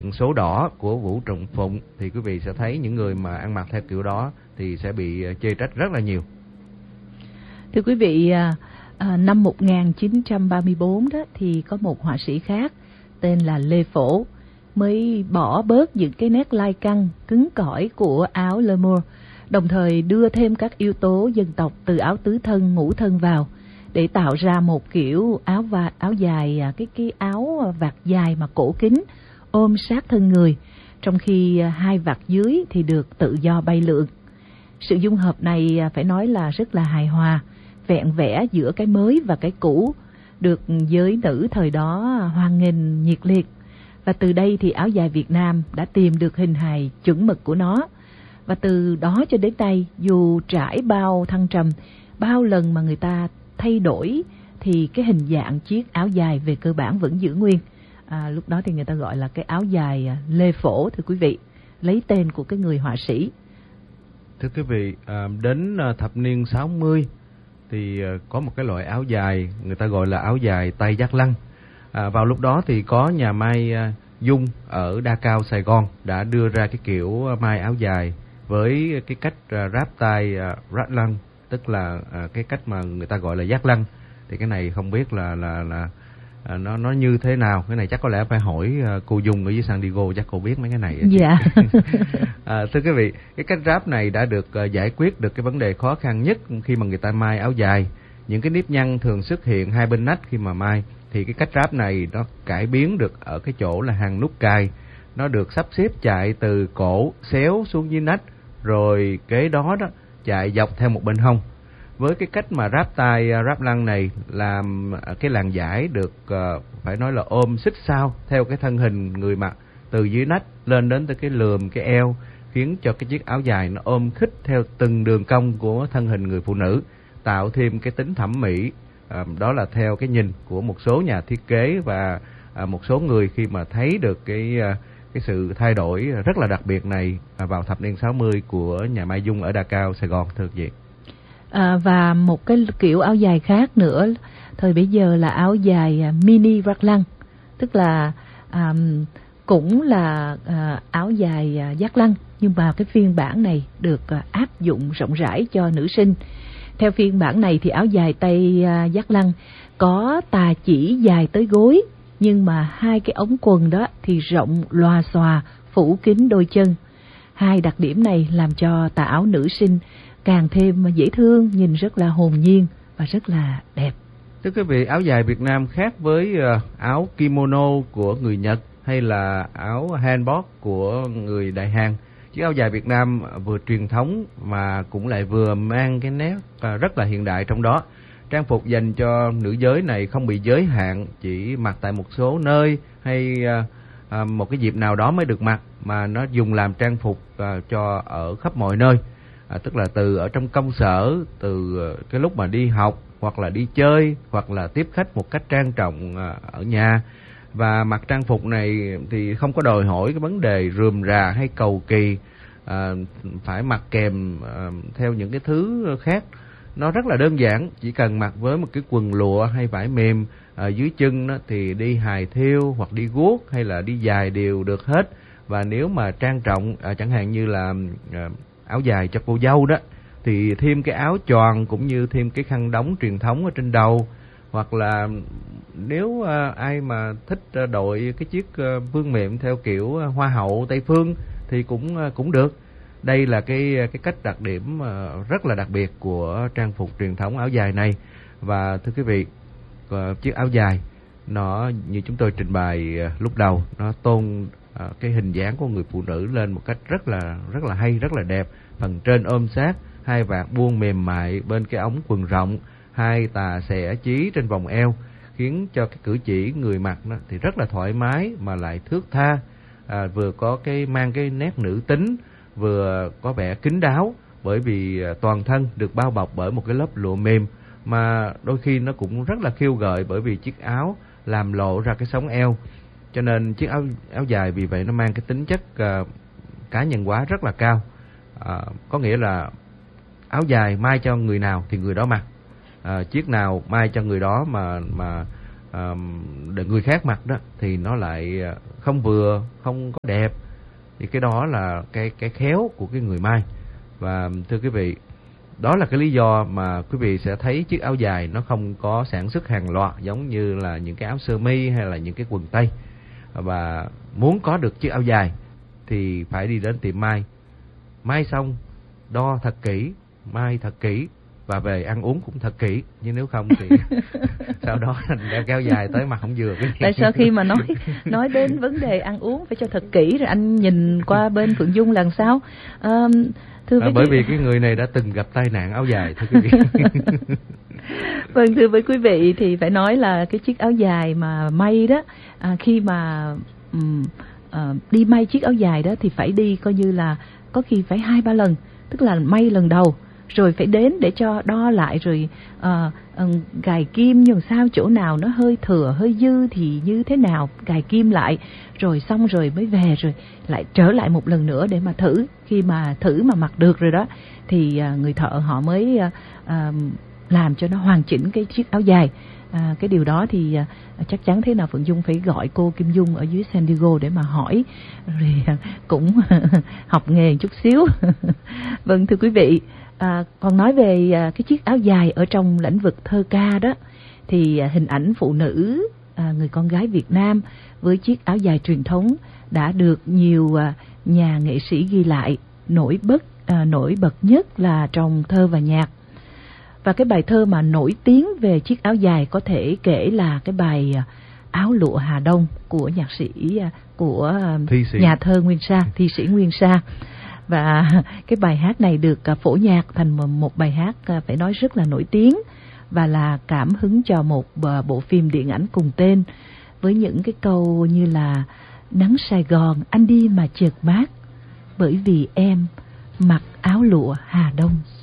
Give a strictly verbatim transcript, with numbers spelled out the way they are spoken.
số đỏ của Vũ Trọng Phụng thì quý vị sẽ thấy những người mà ăn mặc theo kiểu đó thì sẽ bị chê trách rất là nhiều. Thưa quý vị, à, năm một nghìn chín trăm ba mươi tư đó thì có một họa sĩ khác tên là Lê Phổ mới bỏ bớt những cái nét lai căng, cứng cỏi của áo Le Moire, đồng thời đưa thêm các yếu tố dân tộc từ áo tứ thân, ngũ thân vào để tạo ra một kiểu áo và áo dài, cái cái áo vạt dài mà cổ kính ôm sát thân người, trong khi hai vạt dưới thì được tự do bay lượn. Sự dung hợp này phải nói là rất là hài hòa, vẹn vẽ giữa cái mới và cái cũ, được giới nữ thời đó hoan nghênh nhiệt liệt. Và từ đây thì áo dài Việt Nam đã tìm được hình hài chuẩn mực của nó. Và từ đó cho đến nay, dù trải bao thăng trầm, bao lần mà người ta thay đổi, thì cái hình dạng chiếc áo dài về cơ bản vẫn giữ nguyên. À, lúc đó thì người ta gọi là cái áo dài Lê Phổ, thưa quý vị, lấy tên của cái người họa sĩ. Thưa quý vị, đến thập niên sáu mươi thì có một cái loại áo dài người ta gọi là áo dài tay dắt lăng. À, vào lúc đó thì có nhà may Dung ở Đa Cao, Sài Gòn đã đưa ra cái kiểu may áo dài với cái cách ráp tay rát lăng, tức là cái cách mà người ta gọi là dắt lăng. Thì cái này không biết là là là À, nó nó như thế nào, cái này chắc có lẽ phải hỏi uh, cô Dung ở dưới San Diego, chắc cô biết mấy cái này. Dạ. à, thưa quý vị, cái cách ráp này đã được uh, giải quyết được cái vấn đề khó khăn nhất khi mà người ta may áo dài. Những cái nếp nhăn thường xuất hiện hai bên nách khi mà may, thì cái cách ráp này nó cải biến được ở cái chỗ là hàng nút cài, nó được sắp xếp chạy từ cổ xéo xuống dưới nách, rồi kế đó đó chạy dọc theo một bên hông. Với cái cách mà ráp tay, ráp lăng này làm cái làn vải được uh, phải nói là ôm xích sao theo cái thân hình người mặc từ dưới nách lên đến tới cái lườm, cái eo, khiến cho cái chiếc áo dài nó ôm khít theo từng đường cong của thân hình người phụ nữ, tạo thêm cái tính thẩm mỹ. Uh, đó là theo cái nhìn của một số nhà thiết kế và uh, một số người khi mà thấy được cái uh, cái sự thay đổi rất là đặc biệt này uh, vào thập niên sáu mươi của nhà may Dung ở Đa Cao, Sài Gòn, thưa quý vị. À, và một cái kiểu áo dài khác nữa thời bấy giờ là áo dài mini vạt lăng, tức là à, cũng là à, áo dài dắt lăng, nhưng mà cái phiên bản này được à, áp dụng rộng rãi cho nữ sinh. Theo phiên bản này thì áo dài tay à, dắt lăng có tà chỉ dài tới gối, nhưng mà hai cái ống quần đó thì rộng lòa xòa phủ kín đôi chân. Hai đặc điểm này làm cho tà áo nữ sinh càng thêm dễ thương, nhìn rất là hồn nhiên và rất là đẹp. Thưa quý vị, áo dài Việt Nam khác với áo kimono của người Nhật hay là áo hanbok của người Đại Hàn. Chiếc áo dài Việt Nam vừa truyền thống mà cũng lại vừa mang cái nét rất là hiện đại trong đó. Trang phục dành cho nữ giới này không bị giới hạn chỉ mặc tại một số nơi hay một cái dịp nào đó mới được mặc, mà nó dùng làm trang phục cho ở khắp mọi nơi. À, tức là từ ở trong công sở, từ cái lúc mà đi học hoặc là đi chơi hoặc là tiếp khách một cách trang trọng ở nhà. Và mặc trang phục này thì không có đòi hỏi cái vấn đề rườm rà hay cầu kỳ, à, phải mặc kèm à, theo những cái thứ khác. Nó rất là đơn giản, chỉ cần mặc với một cái quần lụa hay vải mềm à, dưới chân đó, thì đi hài thêu hoặc đi guốc hay là đi dài đều được hết. Và nếu mà trang trọng à, chẳng hạn như là à, áo dài cho cô dâu đó, thì thêm cái áo choàng cũng như thêm cái khăn đóng truyền thống ở trên đầu, hoặc là nếu uh, ai mà thích uh, đội cái chiếc uh, vương miện theo kiểu uh, hoa hậu Tây phương thì cũng uh, cũng được. Đây là cái cái cách đặc điểm uh, rất là đặc biệt của trang phục truyền thống áo dài này. Và thưa quý vị, uh, chiếc áo dài nó như chúng tôi trình bày uh, lúc đầu, nó tôn uh, cái hình dáng của người phụ nữ lên một cách rất là rất là hay, rất là đẹp. Phần trên ôm sát, hai vạt buông mềm mại bên cái ống quần rộng, hai tà xẻ chí trên vòng eo, khiến cho cái cử chỉ người mặc nó thì rất là thoải mái mà lại thướt tha, à, vừa có cái mang cái nét nữ tính, vừa có vẻ kín đáo, bởi vì toàn thân được bao bọc bởi một cái lớp lụa mềm, mà đôi khi nó cũng rất là khiêu gợi bởi vì chiếc áo làm lộ ra cái sống eo. Cho nên chiếc áo áo dài vì vậy nó mang cái tính chất uh, cá nhân hóa rất là cao. À, có nghĩa là áo dài may cho người nào thì người đó mặc, à, chiếc nào may cho người đó mà mà à, để người khác mặc đó thì nó lại không vừa, không có đẹp. Thì cái đó là cái cái khéo của cái người may. Và thưa quý vị, đó là cái lý do mà quý vị sẽ thấy chiếc áo dài nó không có sản xuất hàng loạt giống như là những cái áo sơ mi hay là những cái quần tây. Và muốn có được chiếc áo dài thì phải đi đến tiệm may, may xong đo thật kỹ, may thật kỹ và về ăn uống cũng thật kỹ, nhưng nếu không thì sau đó đeo cái áo dài tới mặt không vừa. Tại sao khi mà nói nói đến vấn đề ăn uống phải cho thật kỹ, rồi anh nhìn qua bên Phượng Dung lần sao? À, thưa à, bởi vì cái người này đã từng gặp tai nạn áo dài, thưa quý vị. Vâng, thưa với quý vị, thì phải nói là cái chiếc áo dài mà may đó, à, khi mà um, uh, đi may chiếc áo dài đó thì phải đi coi như là có khi phải hai ba lần, tức là may lần đầu rồi phải đến để cho đo lại, rồi uh, uh, gài kim như sao, chỗ nào nó hơi thừa hơi dư thì như thế nào gài kim lại, rồi xong rồi mới về, rồi lại trở lại một lần nữa để mà thử. Khi mà thử mà mặc được rồi đó thì uh, người thợ họ mới uh, uh, làm cho nó hoàn chỉnh cái chiếc áo dài. À, cái điều đó thì à, chắc chắn thế nào Phượng Dung phải gọi cô Kim Dung ở dưới San Diego để mà hỏi, rồi à, cũng học nghề chút xíu. Vâng, thưa quý vị, à, còn nói về à, cái chiếc áo dài ở trong lĩnh vực thơ ca đó, thì à, hình ảnh phụ nữ, à, người con gái Việt Nam với chiếc áo dài truyền thống đã được nhiều à, nhà nghệ sĩ ghi lại. Nổi bật à, nổi bật nhất là trong thơ và nhạc. Và cái bài thơ mà nổi tiếng về chiếc áo dài có thể kể là cái bài Áo lụa Hà Đông của nhạc sĩ, của nhà thơ Nguyên Sa, thi sĩ Nguyên Sa. Và cái bài hát này được phổ nhạc thành một bài hát phải nói rất là nổi tiếng, và là cảm hứng cho một bộ phim điện ảnh cùng tên, với những cái câu như là: nắng Sài Gòn anh đi mà chợt mát, bởi vì em mặc áo lụa Hà Đông.